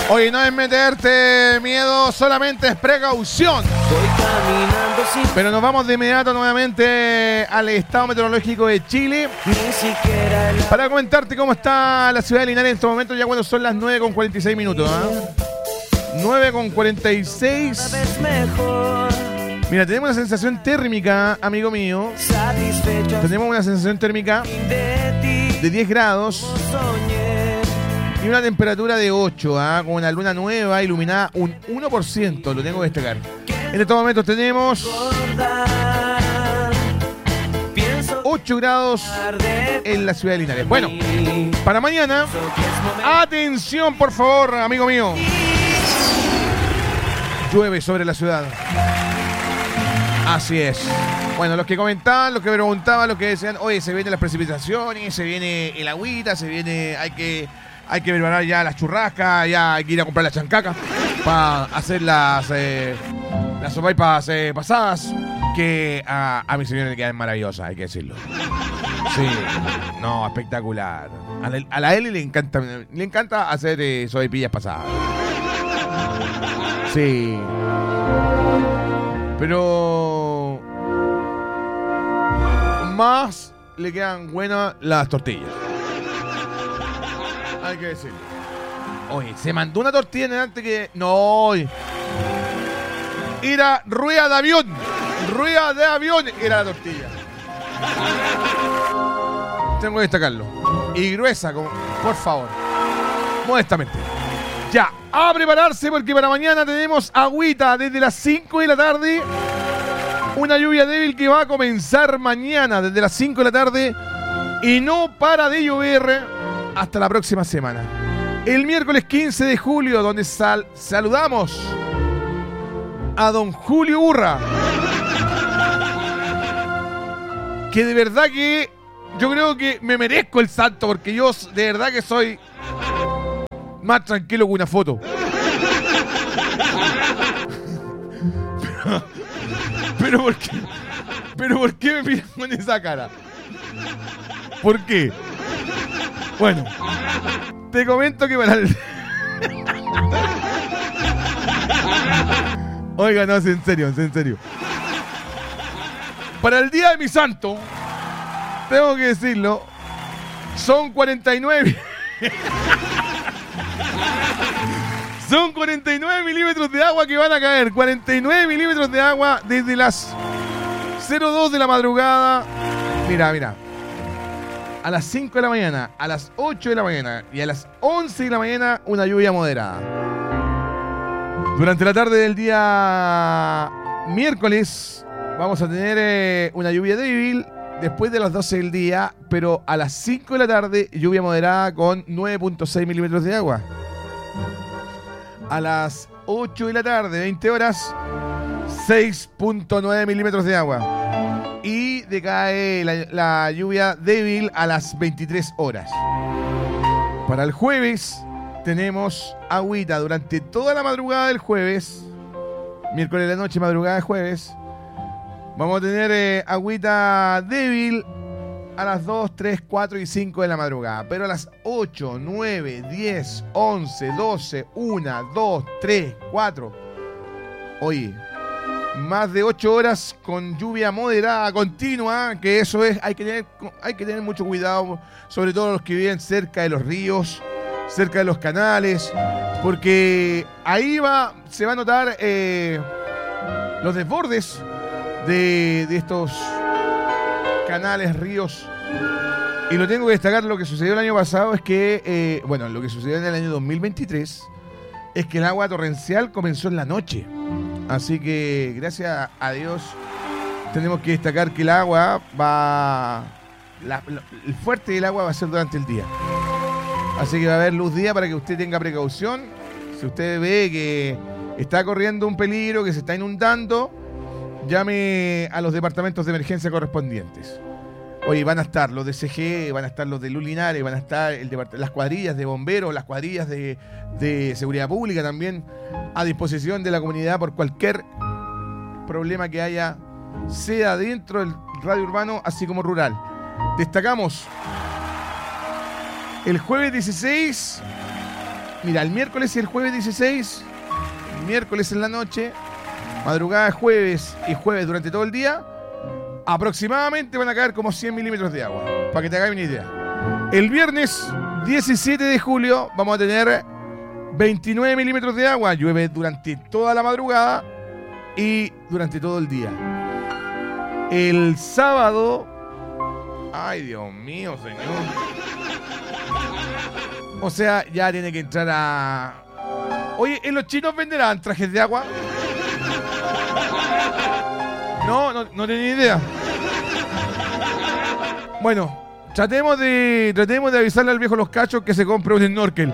Oye, no es meterte miedo, solamente es precaución. Pero nos vamos de inmediato nuevamente al estado meteorológico de Chile para comentarte cómo está la ciudad de Linares en estos momentos, ya cuando son las 9:46 minutos. 9:46. Mira, tenemos una sensación térmica, amigo mío. Tenemos una sensación térmica de 10 grados y una temperatura de 8, con una luna nueva iluminada un 1%, lo tengo que destacar. En estos momentos tenemos 8 grados en la ciudad de Linares. Bueno, para mañana, atención por favor, amigo mío. Llueve sobre la ciudad. Así es. Bueno, los que comentaban, los que preguntaban, los que decían, oye, se vienen las precipitaciones, se viene el agüita, se viene, hay que preparar ya las churrascas, ya hay que ir a comprar las chancacas para hacer las sopaipas pasadas, que a mi señora le quedan maravillosas, hay que decirlo. Sí, no, espectacular. A la Eli le encanta hacer sopaipillas pasadas. Sí. Pero más le quedan buenas las tortillas. Hay que decirlo. Oye, se mandó una tortilla en delante que... No, era rueda de avión. Rueda de avión era la tortilla. Tengo que destacarlo. Y gruesa, por favor. Modestamente. Ya, a prepararse porque para mañana tenemos agüita desde las 5 de la tarde. Una lluvia débil que va a comenzar mañana desde las 5 de la tarde y no para de llover hasta la próxima semana. El miércoles 15 de julio, donde saludamos a don Julio Urra, que de verdad que yo creo que me merezco el santo, porque yo de verdad que soy más tranquilo que una foto. Pero ¿por qué me miran con esa cara? ¿Por qué? Bueno, te comento que para el... Oiga, no, en serio. Para el día de mi santo, tengo que decirlo, son 49... Son 49 milímetros de agua que van a caer. 49 milímetros de agua desde las 02 de la madrugada. Mira. A las 5 de la mañana, a las 8 de la mañana y a las 11 de la mañana una lluvia moderada. Durante la tarde del día miércoles vamos a tener una lluvia débil después de las 12 del día, pero a las 5 de la tarde lluvia moderada con 9.6 milímetros de agua. A las 8 de la tarde, 20 horas, 6.9 milímetros de agua. Y decae la lluvia débil a las 23 horas. Para el jueves tenemos agüita durante toda la madrugada del jueves. Miércoles de la noche, madrugada de jueves. Vamos a tener agüita débil a las 2, 3, 4 y 5 de la madrugada. Pero a las 8, 9, 10, 11, 12, 1, 2, 3, 4. Oye, más de 8 horas con lluvia moderada continua, que eso es, hay que tener mucho cuidado, sobre todo los que viven cerca de los ríos, cerca de los canales, porque ahí se va a notar los desbordes de estos canales, ríos. Y lo tengo que destacar, lo que sucedió el año pasado es que, lo que sucedió en el año 2023 es que el agua torrencial comenzó en la noche. Así que, gracias a Dios, tenemos que destacar que el agua el fuerte del agua va a ser durante el día. Así que va a haber luz día para que usted tenga precaución. Si usted ve que está corriendo un peligro, que se está inundando, llame a los departamentos de emergencia correspondientes. Oye, van a estar los de CG, van a estar los de Luz Linares, van a estar las cuadrillas de bomberos, las cuadrillas de seguridad pública también a disposición de la comunidad por cualquier problema que haya, sea dentro del radio urbano así como rural. Destacamos el jueves 16 Mira, el miércoles y el jueves 16, miércoles en la noche, madrugada de jueves y jueves durante todo el día, aproximadamente van a caer como 100 milímetros de agua, para que te hagáis una idea. El viernes 17 de julio vamos a tener 29 milímetros de agua, llueve durante toda la madrugada y durante todo el día. El sábado, ay Dios mío, señor. O sea, ya tiene que entrar a... Oye, ¿en los chinos venderán trajes de agua? No tenía idea. Bueno, tratemos de avisarle al viejo Los Cachos que se compre un snorkel.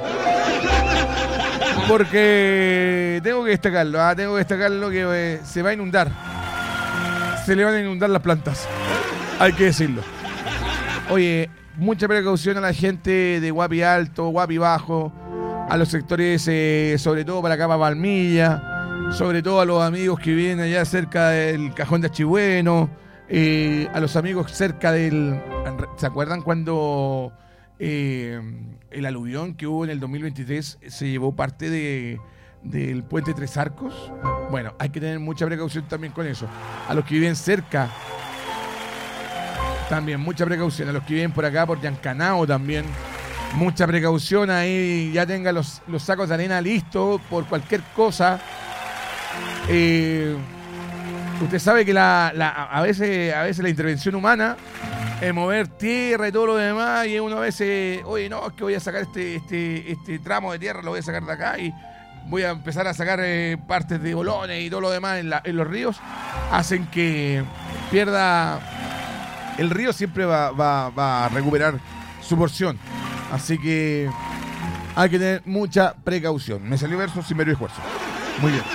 Porque tengo que destacarlo, que se va a inundar. Se le van a inundar las plantas. Hay que decirlo. Oye, mucha precaución a la gente de Guapi Alto, Guapi Bajo, a los sectores, sobre todo para acá, para Palmilla, sobre todo a los amigos que viven allá cerca del Cajón de Achigüeno, a los amigos cerca del... ¿Se acuerdan cuando el aluvión que hubo en el 2023 se llevó parte del puente Tres Arcos? Bueno, hay que tener mucha precaución también con eso. A los que viven cerca, también mucha precaución. A los que viven por acá, por Yancanao también, mucha precaución. Ahí ya tengan los sacos de arena listos por cualquier cosa. Usted sabe que a veces la intervención humana es mover tierra y todo lo demás, y uno a veces, oye, no, es que voy a sacar este tramo de tierra, lo voy a sacar de acá y voy a empezar a sacar partes de bolones y todo lo demás en los ríos, hacen que pierda... El río siempre va a recuperar su porción. Así que hay que tener mucha precaución. Me salió verso sin medio esfuerzo. Muy bien.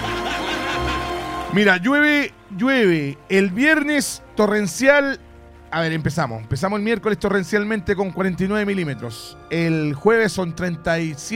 Mira, llueve. El viernes torrencial. A ver, empezamos el miércoles torrencialmente con 49 milímetros. El jueves son 37.